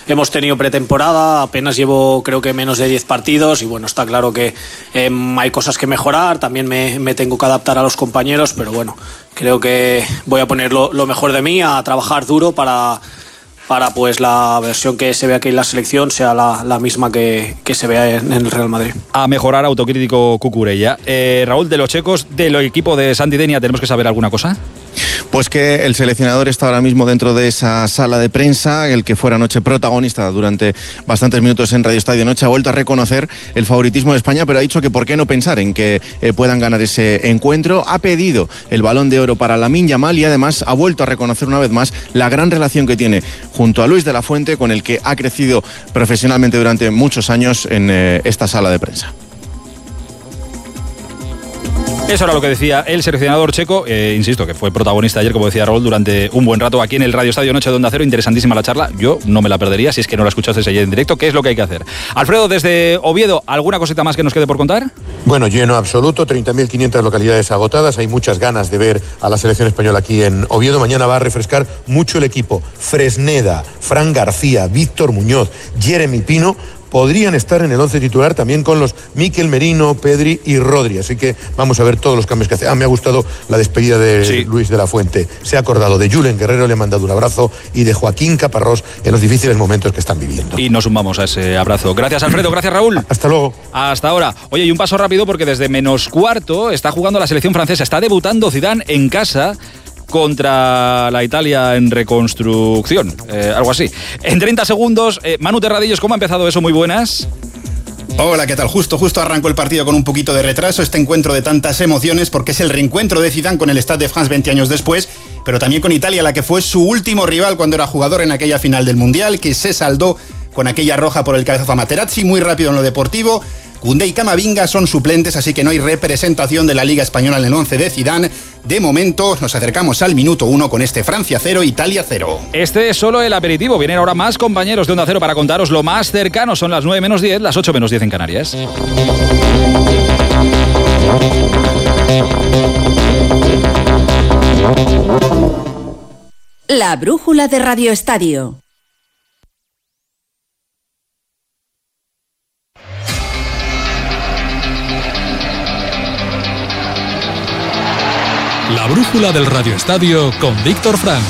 hemos tenido pretemporada, apenas llevo creo que menos de 10 partidos y bueno, está claro que hay cosas que mejorar, también me tengo que adaptar a los compañeros, pero bueno, creo que voy a poner lo mejor de mí, a trabajar duro para pues la versión que se ve aquí en la selección sea la misma que se vea en el Real Madrid. A mejorar, autocrítico Cucurella. Raúl, de los checos, del equipo de Santi Denia, ¿tenemos que saber alguna cosa? Pues que el seleccionador está ahora mismo dentro de esa sala de prensa, el que fuera anoche protagonista durante bastantes minutos en Radio Estadio Noche, ha vuelto a reconocer el favoritismo de España, pero ha dicho que por qué no pensar en que puedan ganar ese encuentro. Ha pedido el Balón de Oro para Lamine Yamal y además ha vuelto a reconocer una vez más la gran relación que tiene junto a Luis de la Fuente, con el que ha crecido profesionalmente durante muchos años en esta sala de prensa. Eso era lo que decía el seleccionador checo, insisto, que fue protagonista ayer, como decía Raúl, durante un buen rato aquí en el Radio Estadio Noche de Onda Cero. Interesantísima la charla, yo no me la perdería si es que no la escuchasteis ayer en directo. ¿Qué es lo que hay que hacer? Alfredo, desde Oviedo, ¿alguna cosita más que nos quede por contar? Bueno, lleno absoluto, 30.500 localidades agotadas, hay muchas ganas de ver a la selección española aquí en Oviedo. Mañana va a refrescar mucho el equipo. Fresneda, Fran García, Víctor Muñoz, Jeremy Pino podrían estar en el 11 titular también con los Mikel Merino, Pedri y Rodri. Así que vamos a ver todos los cambios que hace. Me ha gustado la despedida de Luis de la Fuente. Se ha acordado de Julen Guerrero, le ha mandado un abrazo, y de Joaquín Caparrós en los difíciles momentos que están viviendo. Y nos sumamos a ese abrazo. Gracias, Alfredo. Gracias, Raúl. Hasta luego. Hasta ahora. Oye, y un paso rápido porque desde -4 está jugando la selección francesa. Está debutando Zidane en casa contra la Italia en reconstrucción, algo así. En 30 segundos, Manu Terradillos, ¿cómo ha empezado eso? Muy buenas. Hola, ¿qué tal? Justo arrancó el partido con un poquito de retraso, este encuentro de tantas emociones, porque es el reencuentro de Zidane con el Stade de France 20 años después, pero también con Italia, la que fue su último rival cuando era jugador en aquella final del Mundial, que se saldó con aquella roja por el cabezazo a Materazzi. Muy rápido en lo deportivo. Koundé y Camavinga son suplentes, así que no hay representación de la Liga Española en el 11 de Zidane. De momento nos acercamos al minuto 1 con este Francia 0, Italia 0. Este es solo el aperitivo. Vienen ahora más compañeros de Onda Cero para contaros lo más cercano. Son las 9 menos 10, las 8 menos 10 en Canarias. La brújula de Radio Estadio. La brújula del Radio Estadio con Víctor Frank.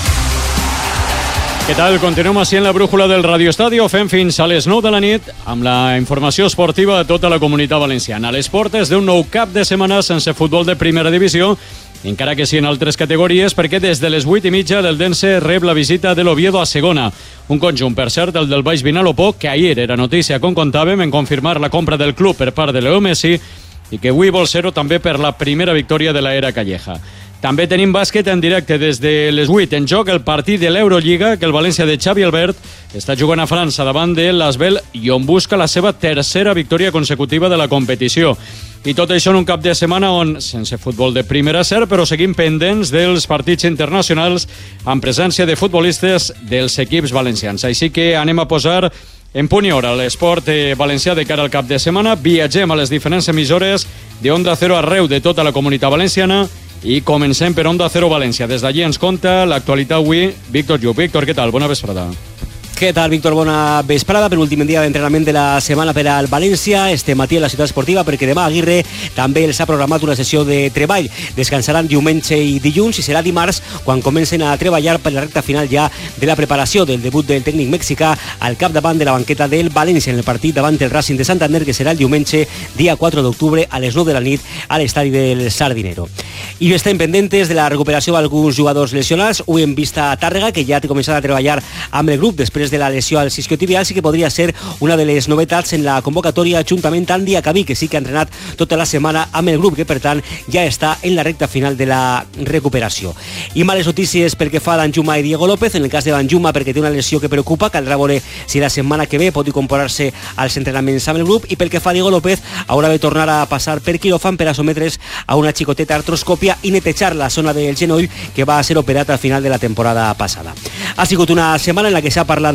Què tal? Continuem així en la brújula del Radio Estadio. Fem fins a les 9 de la nit amb la informació esportiva de tota la comunitat valenciana. A les portes d'un nou cap de setmana sense futbol de primera divisió, encara que sí en altres categories, perquè des de les 8:30 l'Eldense rep la visita de l'Oviedo a segona. Un conjunt, per cert, el del Baix Vinalopó, que ahir era notícia, com contàvem, en confirmar la compra del club per part de Leo Messi i que avui vol ser-ho també per la primera victòria de l'era Calleja. També tenim bàsquet en directe des de les 8. En joc el partit de l'Eurolliga, que el València de Xavi Albert està jugant a França davant de l'Asvel i on busca la seva tercera victòria consecutiva de la competició. I tot això en un cap de setmana on, sense futbol de primera cert, però seguim pendents dels partits internacionals amb presència de futbolistes dels equips valencians. Així que anem a posar en punt i hora l'esport valencià de cara al cap de setmana. Viatgem a les diferents emissores de Onda Cero arreu de tota la comunitat valenciana i comencem per Onda Cero València. Des d'allí ens conta l'actualitat avui Víctor Lluc. Víctor, què tal? Bona vesprada. Què tal, Víctor? Bona vesprada. Penúltim dia d'entrenament de la setmana per al València. Este matí a la ciutat esportiva, perquè demà Aguirre també els ha programat una sessió de treball. Descansaran diumenge i dilluns i serà dimarts quan comencen a treballar per la recta final ja de la preparació del debut del tècnic mexicà al capdavant de la banqueta del València en el partit davant el Racing de Santander, que serà el diumenge, dia 4 d'octubre, a les 9 de la nit a l'estadi del Sardinero. I estem pendentes de la recuperació d'alguns jugadors lesionats. Ho hem vist a Tàrrega, que ja té començat a treballar amb el grup després de la lesió al isquiotibial. Sí que podria ser una de les novetats en la convocatòria juntament amb Diacabí, que sí que ha entrenat tota la setmana amb el grup, que per tant ja està en la recta final de la recuperació. I males notícies pel que fa a Danjuma i Diego López. En el cas de Danjuma, perquè té una lesió que preocupa, caldrà veure si la setmana que ve pot incorporar-se als entrenaments amb el grup, i pel que fa a Diego López haurà de tornar a passar per quiròfan per a sometre's a una xicoteta artroscòpia i netejar la zona del genoll, que va ser operat al final de la temporada passada. Ha sigut una setmana en la que s'ha parlat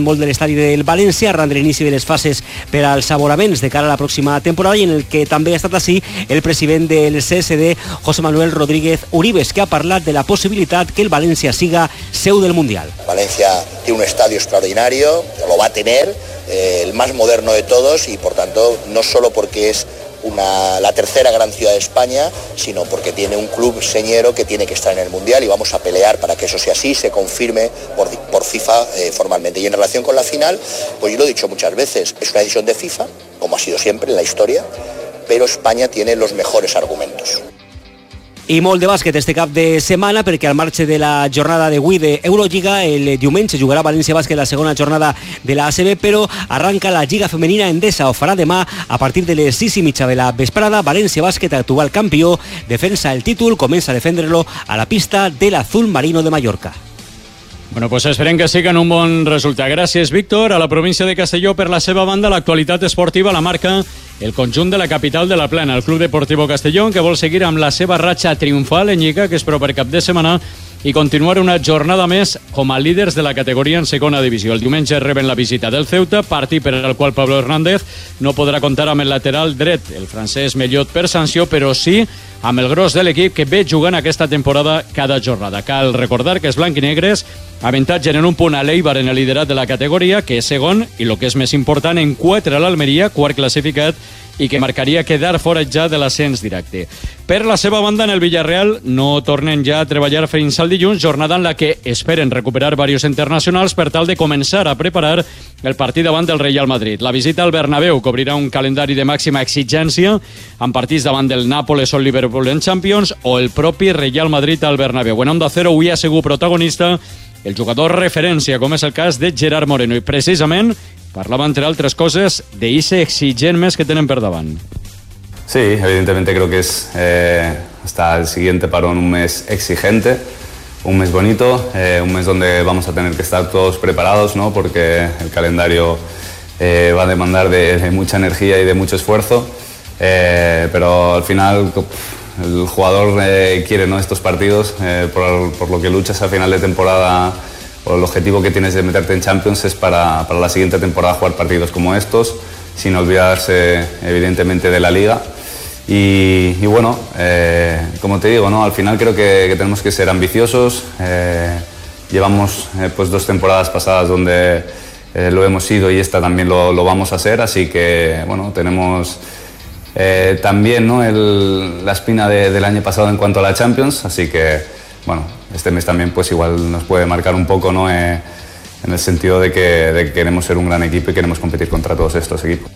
molt de l'estadi del València arran de l'inici de les fases per als aboraments de cara a la pròxima temporada, i en el que també ha estat així el president del CSD, José Manuel Rodríguez Uribes, que ha parlat de la possibilitat que el València siga seu del Mundial. Valencia tiene un estadio extraordinario, lo va a tener, el más moderno de todos, y por tanto no solo porque es la tercera gran ciudad de España, sino porque tiene un club señero que tiene que estar en el Mundial, y vamos a pelear para que eso sea así, se confirme por FIFA formalmente. Y en relación con la final, pues yo lo he dicho muchas veces, es una decisión de FIFA, como ha sido siempre en la historia, pero España tiene los mejores argumentos. I molt de bàsquet este cap de setmana, perquè al marge de la jornada d'avui d'Eurolliga, el diumenge jugarà València Bàsquet la segona jornada de la ACB, però arranca la Lliga Femenina Endesa. Ho farà demà a partir de les 6:30 de la vesprada. València Bàsquet, actual campió, defensa el títol, comença a defendre-lo a la pista del Azul Marino de Mallorca. Bueno, pues esperem que sigan un bon resultat. Gràcies, Víctor. A la província de Castelló, per la seva banda, l'actualitat esportiva la marca el conjunt de la capital de la Plana, el Club Deportivo Castellón, que vol seguir amb la seva ratxa triomfal en Lliga, que és proper cap de setmana, i continuar una jornada més com a líders de la categoria en segona divisió. El diumenge reben la visita del Ceuta, partit per al qual Pablo Hernández no podrà comptar amb el lateral dret, el francès Mellot, per sanció, però sí amb el gros de l'equip que ve jugant aquesta temporada cada jornada. Cal recordar que els blanquinegres avantatgen en un punt a l'Eibar en el liderat de la categoria, que és segon, i el que és més important, en 4 a l'Almeria, quart classificat, i que marcaria quedar fora ja de l'ascens directe. Per la seva banda, en el Villarreal no tornen ja a treballar fins al dilluns, jornada en la que esperen recuperar diversos internacionals per tal de començar a preparar el partit davant del Real Madrid. La visita al Bernabéu cobrirà un calendari de màxima exigència amb partits davant del Nàpoles o el Liverpool en Champions o el propi Real Madrid al Bernabéu. En Onda Cero avui ha sigut protagonista el jugador referència, com és el cas de Gerard Moreno, i precisament parlava, entre altres coses, d'eixe exigent mes que tenen per davant. Sí, evidentemente creo que es hasta el siguiente parón un mes exigente, un mes bonito, un mes donde vamos a tener que estar todos preparados, ¿no? Porque el calendario va a demandar de mucha energía y de mucho esfuerzo, pero al final el jugador quiere, ¿no?, estos partidos, por lo que luchas a final de temporada, o el objetivo que tienes de meterte en Champions es para la siguiente temporada jugar partidos como estos, sin olvidarse evidentemente de la Liga. Y bueno, como te digo, ¿no?, al final creo que tenemos que ser ambiciosos. Llevamos pues 2 temporadas pasadas donde lo hemos sido, y esta también lo vamos a ser, así que bueno, tenemos también, ¿no?, la espina del año pasado en cuanto a la Champions, así que bueno, este mes también pues igual nos puede marcar un poco, ¿no?, en el sentido de que queremos ser un gran equipo y queremos competir contra todos estos equipos.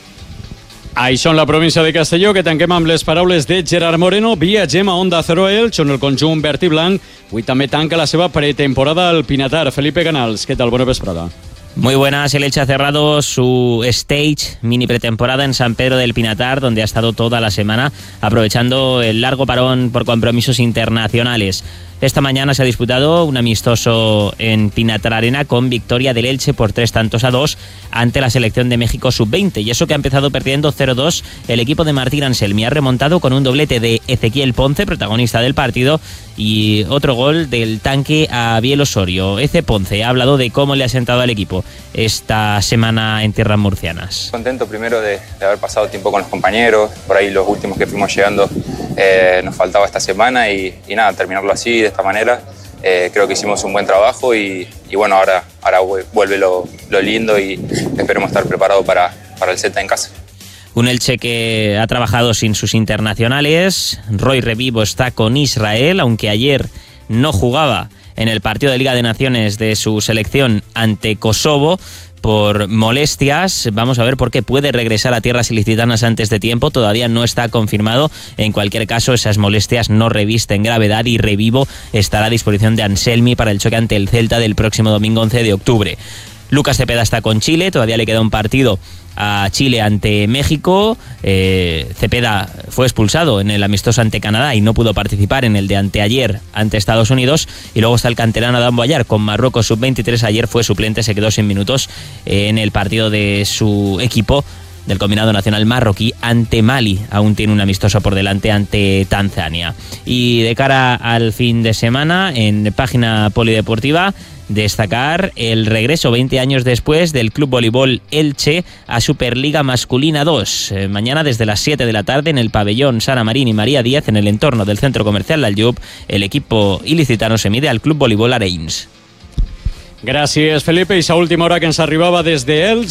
Això en la província de Castelló, que tanquem amb les paraules de Gerard Moreno. Viatgem a Onda Cero Elx, on el conjunt verd i blanc avui també tanca la seva pretemporada al Pinatar. Felipe Canals, què tal? Bona vesprada. Muy buenas, el Elche ha cerrado su stage mini pretemporada en San Pedro del Pinatar, donde ha estado toda la semana aprovechando el largo parón por compromisos internacionales. Esta mañana se ha disputado un amistoso en Pinatar Arena con victoria del Elche por 3-2 ante la selección de México sub-20, y eso que ha empezado perdiendo 0-2 el equipo de Martín Anselmi. Ha remontado con un doblete de Ezequiel Ponce, protagonista del partido, y otro gol del tanque a Biel Osorio. Eze Ponce ha hablado de cómo le ha sentado al equipo esta semana en tierras murcianas. Contento primero de haber pasado tiempo con los compañeros, por ahí los últimos que fuimos llegando nos faltaba esta semana, y nada, terminarlo así, de esta manera. Creo que hicimos un buen trabajo, y bueno, ahora vuelve lo lindo, y esperemos estar preparados para el Celta en casa. Un Elche que ha trabajado sin sus internacionales. Roy Revivo está con Israel, aunque ayer no jugaba en el partido de Liga de Naciones de su selección ante Kosovo por molestias. Vamos a ver por qué puede regresar a tierras ilicitanas antes de tiempo. Todavía no está confirmado. En cualquier caso, esas molestias no revisten gravedad, y Revivo estará a disposición de Anselmi para el choque ante el Celta del próximo domingo 11 de octubre. Lucas Cepeda está con Chile, todavía le queda un partido a Chile ante México. Cepeda fue expulsado en el amistoso ante Canadá y no pudo participar en el de anteayer ante Estados Unidos. Y luego está el canterano Adán Boyar con Marruecos sub-23. Ayer fue suplente, se quedó sin minutos en el partido de su equipo del combinado nacional marroquí ante Mali. Aún tiene un amistoso por delante ante Tanzania. Y de cara al fin de semana, en página polideportiva, destacar el regreso 20 años después del Club Voleibol Elche a Superliga Masculina 2. Mañana desde las 7 de la tarde en el pabellón Sara Marín y María Díaz, en el entorno del centro comercial L'Aljub, el equipo ilicitano se mide al Club Voleibol Arenys. Gràcies, Felipe. I a última hora que ens arribava des de Elx,